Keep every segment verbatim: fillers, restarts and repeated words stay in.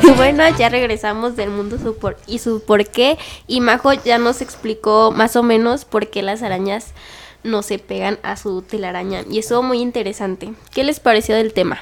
Bueno, ya regresamos del mundo su por- y su por qué. Y Majo ya nos explicó más o menos por qué las arañas no se pegan a su telaraña. Y estuvo muy interesante. ¿Qué les pareció del tema?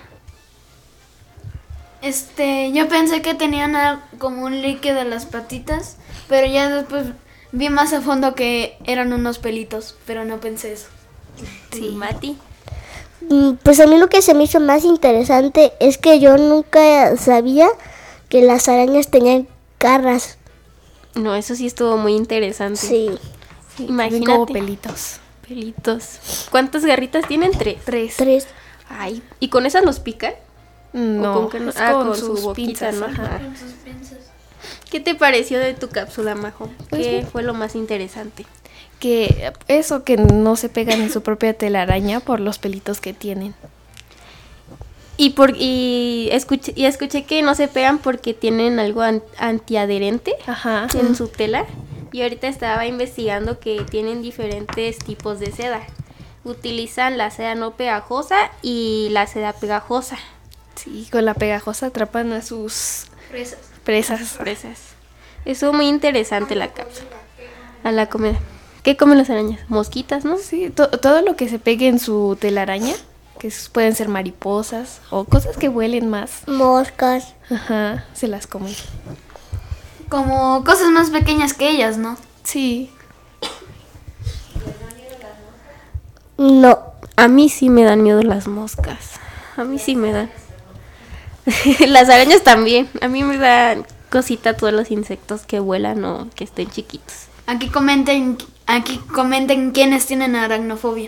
Este, yo pensé que tenían al- como un líquido en las patitas, pero ya después vi más a fondo que eran unos pelitos, pero no pensé eso. Sí, Mati. Mm, Pues a mí lo que se me hizo más interesante es que yo nunca sabía que las arañas tenían garras. No, eso sí estuvo muy interesante. Sí. Imagínate. Como pelitos. Pelitos. ¿Cuántas garritas tienen? Tres. Tres. Tres. Ay, ¿y con esas los pican? No, ¿O con qué no? es Ah, con, con sus su boquita, pinzas, ¿no? ajá. Ah. ¿Qué te pareció de tu cápsula, Majo? Pues ¿Qué bien. fue lo más interesante? Que eso, que no se pegan en su propia telaraña por los pelitos que tienen. Y por y escuché, y escuché que no se pegan porque tienen algo an- antiadherente Ajá. en su tela. Y ahorita estaba investigando que tienen diferentes tipos de seda. Utilizan la seda no pegajosa y la seda pegajosa. Sí, con la pegajosa atrapan a sus Fresas. presas. Presas. Estuvo muy interesante la cápsula. A la comida. ¿Qué comen las arañas? Mosquitas, ¿no? Sí, to- todo lo que se pegue en su telaraña, que s- pueden ser mariposas o cosas que vuelen más, Moscas. ajá, se las comen. Como cosas más pequeñas que ellas, ¿no? Sí, No. A mí sí me dan miedo las moscas. A mí sí me dan. Las arañas también. A mí me dan cosita todos los insectos que vuelan o que estén chiquitos. Aquí comenten, aquí comenten quiénes tienen aracnofobia.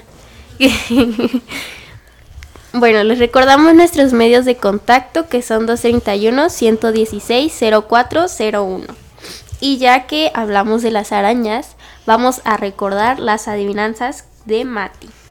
Bueno, les recordamos nuestros medios de contacto que son dos treinta y uno, ciento dieciséis, cero cuatro cero uno. Y ya que hablamos de las arañas, vamos a recordar las adivinanzas de Mati.